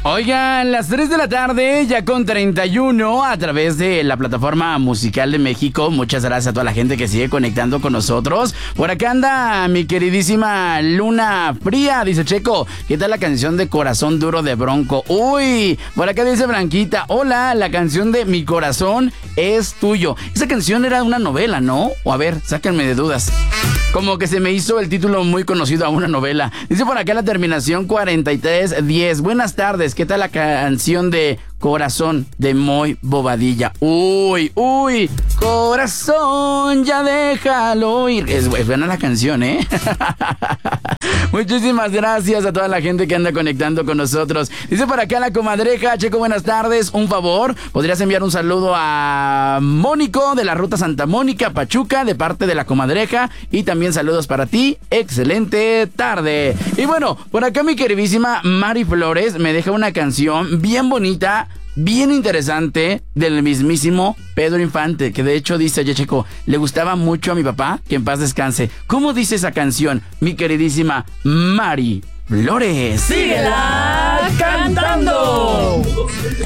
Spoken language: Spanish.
Oigan, las 3 de la tarde, ya con 31, a través de la plataforma musical de México. Muchas gracias a toda la gente que sigue conectando con nosotros. Por acá anda mi queridísima Luna Fría, dice Checo, ¿qué tal la canción de Corazón Duro de Bronco? Uy, por acá dice Blanquita, hola, la canción de Mi Corazón es Tuyo. Esa canción era una novela, ¿no? O a ver, sáquenme de dudas. Como que se me hizo el título muy conocido a una novela. Dice por acá la terminación 4310. Buenas tardes, ¿qué tal la canción de Corazón de Moy Bobadilla? Uy, corazón, ya déjalo ir. Es buena la canción, ¿eh? Muchísimas gracias a toda la gente que anda conectando con nosotros. Dice por acá la comadreja, Checo, buenas tardes. Un favor, ¿podrías enviar un saludo a Mónico de la Ruta Santa Mónica, Pachuca, de parte de la comadreja? Y también saludos para ti. Excelente tarde. Y bueno, por acá mi queridísima Mari Flores me deja una canción bien bonita, bien interesante, del mismísimo Pedro Infante, que de hecho dice, oye Checo, le gustaba mucho a mi papá, que en paz descanse. ¿Cómo dice esa canción, mi queridísima Mari Flores? ¡Síguela cantando!